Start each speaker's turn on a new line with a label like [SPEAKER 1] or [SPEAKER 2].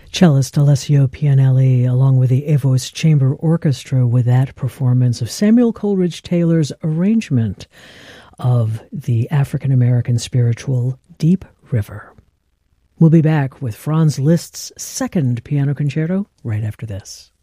[SPEAKER 1] Cellist Alessio Pianelli, along with the Evos Chamber Orchestra, with that performance of Samuel Coleridge Taylor's arrangement of the African-American spiritual Deep River. We'll be back with Franz Liszt's second piano concerto right after this.